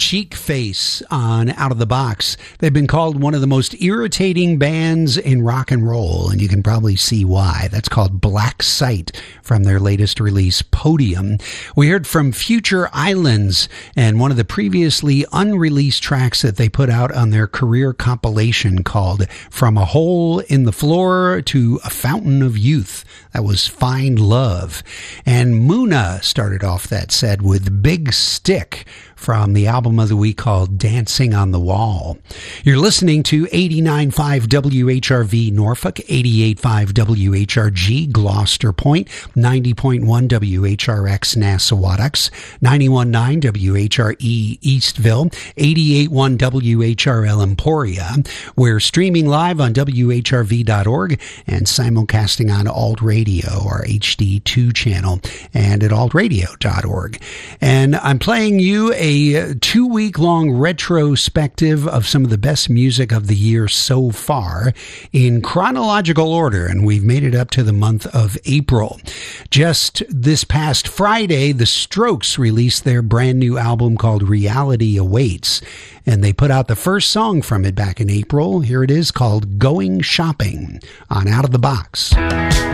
Cheek Face on Out of the Box. They've been called one of the most irritating bands in rock and roll, and you can probably see why. That's called Black Sight from their latest release, Podium. We heard from Future Islands and one of the previously unreleased tracks that they put out on their career compilation called From a Hole in the Floor to a Fountain of Youth. That was Find Love. And Muna started off that set with Big Stick from the album of the week called Dancing on the Wall. You're listening to 89.5 WHRV Norfolk, 88.5 WHRG Gloucester Point, 90.1 WHRX Nassawadox, 91.9 WHRE Eastville, 88.1 WHRL Emporia. We're streaming live on WHRV.org and simulcasting on Alt Radio, our HD2 channel, and at altradio.org. And I'm playing you a 2-week-long retrospective of some of the best music of the year so far in chronological order, and we've made it up to the month of April. Just this past Friday, The Strokes released their brand new album called Reality Awaits, and they put out the first song from it back in April. Here it is, called Going Shopping on Out of the Box.